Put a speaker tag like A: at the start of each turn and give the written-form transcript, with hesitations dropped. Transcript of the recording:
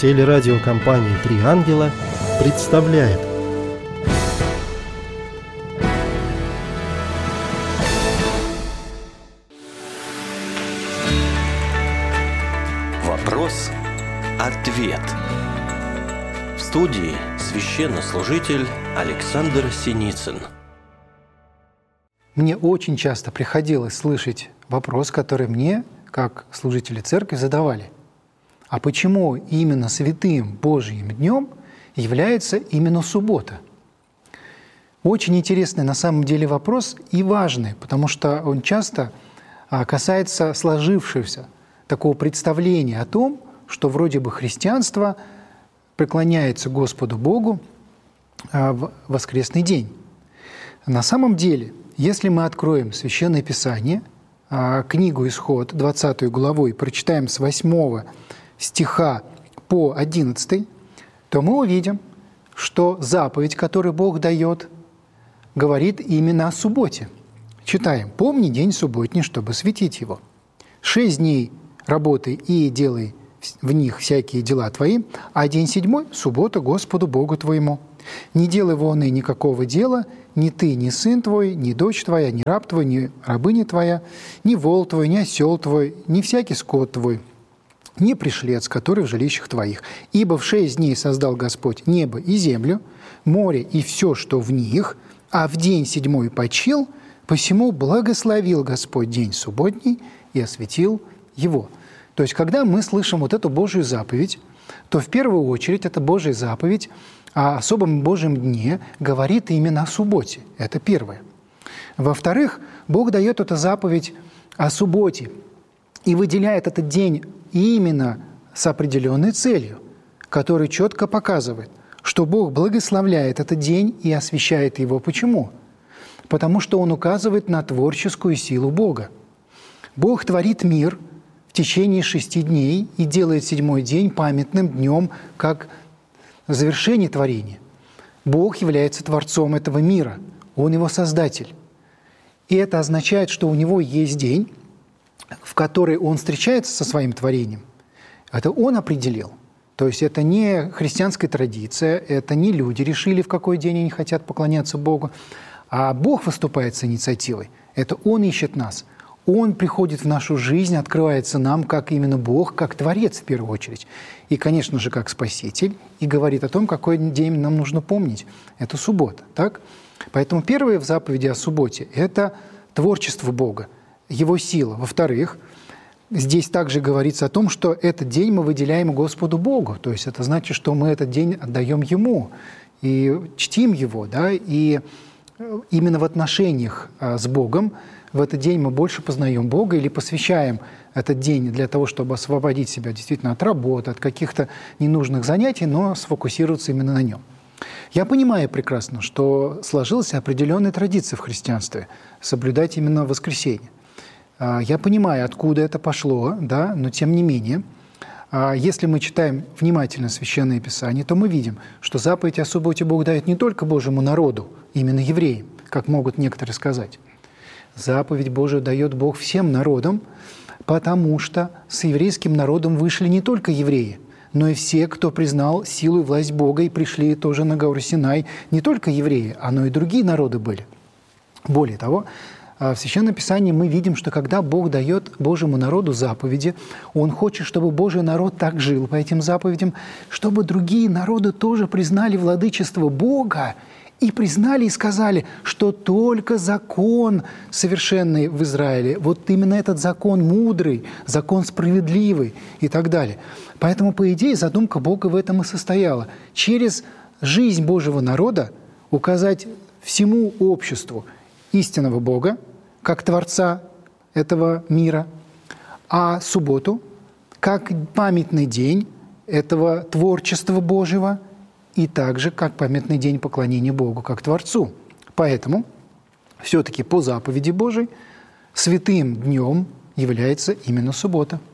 A: Телерадиокомпания «Три ангела» представляет.
B: Вопрос-ответ. В студии священнослужитель Александр Синицын.
C: Мне очень часто приходилось слышать вопрос, который мне, как служители церкви, задавали. А почему именно святым Божьим днем является именно суббота? Очень интересный на самом деле вопрос и важный, потому что он часто касается сложившегося такого представления о том, что вроде бы христианство преклоняется Господу Богу в воскресный день. На самом деле, если мы откроем Священное Писание, книгу Исход, 20 главу, и прочитаем с 8 стиха по 11, то мы увидим, что заповедь, которую Бог дает, говорит именно о субботе. Читаем: «Помни день субботний, чтобы светить его. 6 дней работай и делай в них всякие дела твои, а день 7 – суббота Господу Богу твоему. Не делай вон и никакого дела, ни ты, ни сын твой, ни дочь твоя, ни раб твой, ни рабыня твоя, ни вол твой, ни осел твой, ни всякий скот твой, ни пришлец, который в жилищах твоих. Ибо в 6 дней создал Господь небо и землю, море и все, что в них, а в день 7 почил, посему благословил Господь день субботний и осветил его». То есть, когда мы слышим вот эту Божью заповедь, то в первую очередь эта Божья заповедь о особом Божьем дне говорит именно о субботе. Это первое. Во-вторых, Бог дает эту заповедь о субботе и выделяет этот день именно с определенной целью, которая четко показывает, что Бог благословляет этот день и освящает его. Почему? Потому что Он указывает на творческую силу Бога. Бог творит мир в течение 6 дней и делает 7-й день памятным днем, как завершение творения. Бог является творцом этого мира, Он его создатель. И это означает, что у Него есть день, в который Он встречается со своим творением. Это Он определил. То есть это не христианская традиция, это не люди решили, в какой день они хотят поклоняться Богу, а Бог выступает с инициативой. Это Он ищет нас. Он приходит в нашу жизнь, открывается нам как именно Бог, как Творец в первую очередь. И, конечно же, как Спаситель, и говорит о том, какой день нам нужно помнить. Это суббота, так? Поэтому первое в заповеди о субботе – это творчество Бога, Его сила. Во-вторых, здесь также говорится о том, что этот день мы выделяем Господу Богу. То есть это значит, что мы этот день отдаем Ему и чтим Его, да? И именно в отношениях с Богом в этот день мы больше познаем Бога или посвящаем этот день для того, чтобы освободить себя действительно от работы, от каких-то ненужных занятий, но сфокусироваться именно на Нем. Я понимаю прекрасно, что сложилась определенная традиция в христианстве соблюдать именно воскресенье. Я понимаю, откуда это пошло, да, но тем не менее, если мы читаем внимательно Священное Писание, то мы видим, что заповедь о субботе Бог дает не только Божьему народу, именно евреям, как могут некоторые сказать. Заповедь Божию дает Бог всем народам, потому что с еврейским народом вышли не только евреи, но и все, кто признал силу и власть Бога и пришли тоже на гору Синай. Не только евреи, но и другие народы были. Более того, в Священном Писании мы видим, что когда Бог дает Божьему народу заповеди, Он хочет, чтобы Божий народ так жил по этим заповедям, чтобы другие народы тоже признали владычество Бога и признали и сказали, что только закон совершенный в Израиле, вот именно этот закон мудрый, закон справедливый и так далее. Поэтому, по идее, задумка Бога в этом и состояла. Через жизнь Божьего народа указать всему обществу истинного Бога, как Творца этого мира, а субботу как памятный день этого творчества Божьего и также как памятный день поклонения Богу, как Творцу. Поэтому все-таки по заповеди Божией святым днем является именно суббота.